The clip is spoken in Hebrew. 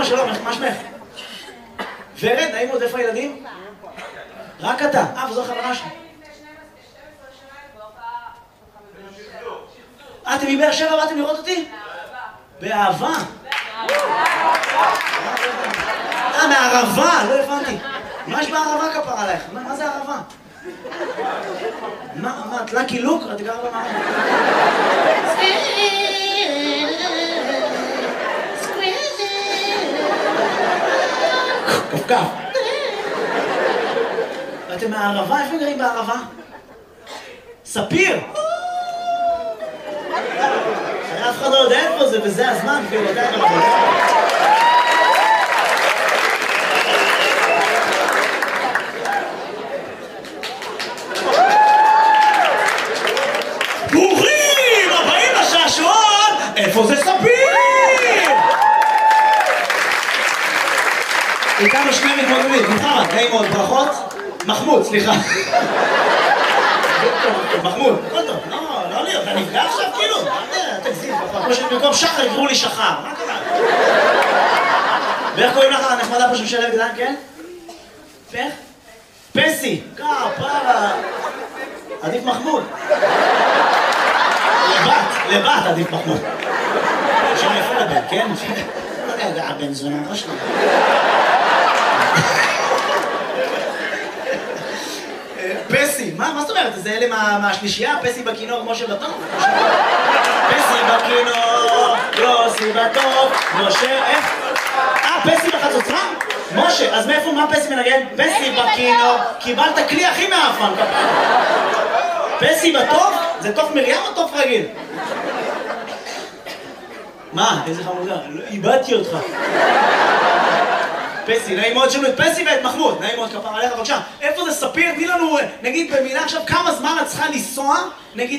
שלום, מה שמך? ורד, נעים מאוד, איפה הילדים? רק אתה. וזו החברה שלי. אתם מבאר שבע באתם לראות אותי? באהבה. מהערבה, לא הבנתי. מה יש בערבה כפרה עלייך? מה זה ערבה? מה, את לקי לוק? את גרה במערבה. קפקף. ואתם מהערבה? איפה גרים בערבה? ספיר! אף אחד לא יודע איפה זה, וזה הזמן, כאילו, יודע איך אנחנו... ברוכים הבאים לשעשועון! איפה זה ספיר? איתנו שני מתמודדים, מוחמד, נעים מאוד, ברכות. מחמוד, סליחה. מחמוד, הכל טוב, לא לי, אתה נפגע עכשיו כאילו? תגזים, במקום שחר יקראו לי שחר, מה קרה? ואיך קוראים לך הנחמדה פה שמשלבת גדן, כן? איך? פסי, פרה, עדיף מחמוד. לבת עדיף מחמוד. שם יפה לבן, כן? לא יודע, הבן זונה, לא שלי. פסי, מה זאת אומרת? זה אלה מהשלישייה? פסי בכינור, משה בטוב? פסי בכינור, יוסי בטוב, משה, איך? פסי בחצוצרה? משה, אז מאיפה, מה פסי מנגן? פסי בכינור, קיבלת כלי הכי מאפן, פסי בטוב? זה תוף מרים או תוף רגיל? מה? איזה חמודה? איבדתי אותך. פסי, נעים מאוד שלו את פסי ואת מחמוד, נעים מאוד כפר עליך, בבקשה. איפה זה ספיר? תני לנו, נגיד במילה עכשיו, כמה זמן את צריכה לנסוע, נגיד